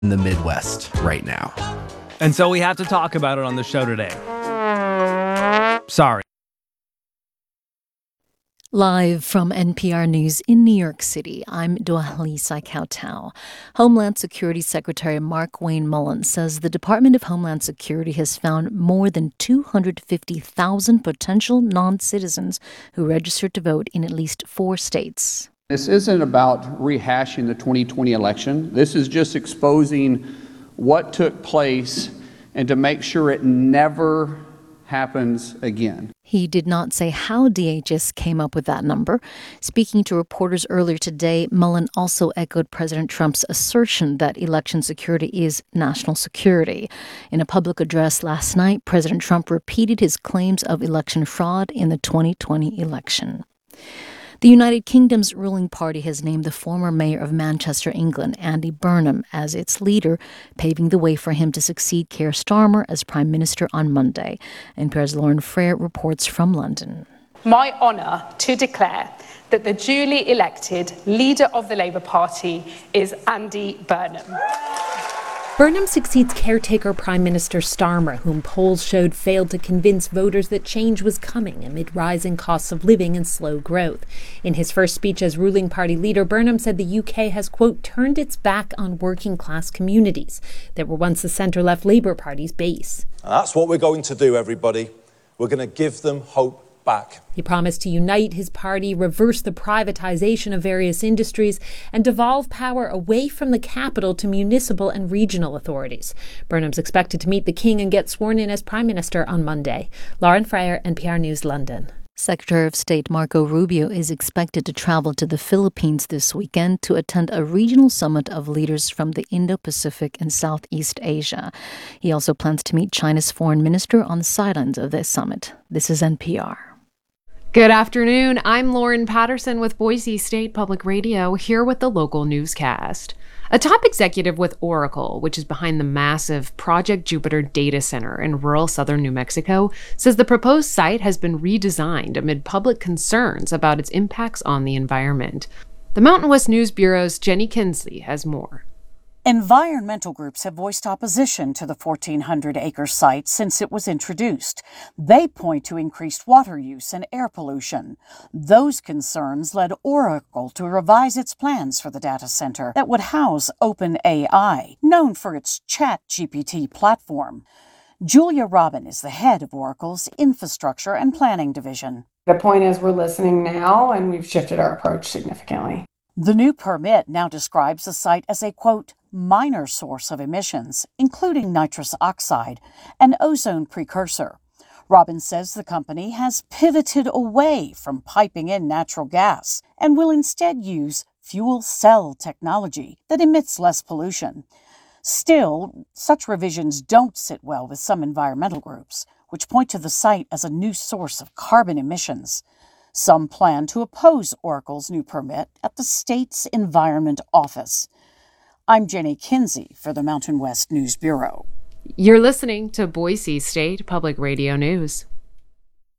in the Midwest right now. And so we have to talk about it on the show today. Sorry. Live from NPR News in New York City, I'm Doahalisa Kautau. Homeland Security Secretary Markwayne Mullin says the Department of Homeland Security has found more than 250,000 potential non-citizens who registered to vote in at least 4 states. This isn't about rehashing the 2020 election. This is just exposing what took place and to make sure it never happens again. He did not say how DHS came up with that number. Speaking to reporters earlier today, Mullin also echoed President Trump's assertion that election security is national security. In a public address last night, President Trump repeated his claims of election fraud in the 2020 election. The United Kingdom's ruling party has named the former mayor of Manchester, England, Andy Burnham, as its leader, paving the way for him to succeed Keir Starmer as Prime Minister on Monday. NPR's Lauren Frere reports from London. My honour to declare that the duly elected leader of the Labour Party is Andy Burnham. Burnham succeeds caretaker Prime Minister Starmer, whom polls showed failed to convince voters that change was coming amid rising costs of living and slow growth. In his first speech as ruling party leader, Burnham said the UK has, quote, turned its back on working-class communities that were once the centre-left Labour Party's base. And that's what we're going to do, everybody. We're going to give them hope back. He promised to unite his party, reverse the privatization of various industries, and devolve power away from the capital to municipal and regional authorities. Burnham's expected to meet the king and get sworn in as Prime Minister on Monday. Lauren Frere, NPR News, London. Secretary of State Marco Rubio is expected to travel to the Philippines this weekend to attend a regional summit of leaders from the Indo-Pacific and Southeast Asia. He also plans to meet China's foreign minister on the sidelines of this summit. This is NPR. Good afternoon. I'm Lauren Patterson with Boise State Public Radio, here with the local newscast. A top executive with Oracle, which is behind the massive Project Jupiter data center in rural southern New Mexico, says the proposed site has been redesigned amid public concerns about its impacts on the environment. The Mountain West News Bureau's Jenny Kinsley has more. Environmental groups have voiced opposition to the 1,400-acre site since it was introduced. They point to increased water use and air pollution. Those concerns led Oracle to revise its plans for the data center that would house OpenAI, known for its ChatGPT platform. Julia Robin is the head of Oracle's Infrastructure and Planning Division. The point is we're listening now, and we've shifted our approach significantly. The new permit now describes the site as a, quote, minor source of emissions, including nitrous oxide, an ozone precursor. Robbins says the company has pivoted away from piping in natural gas and will instead use fuel cell technology that emits less pollution. Still, such revisions don't sit well with some environmental groups, which point to the site as a new source of carbon emissions. Some plan to oppose Oracle's new permit at the state's Environment Office. I'm Jenny Kinsey for the Mountain West News Bureau. You're listening to Boise State Public Radio News.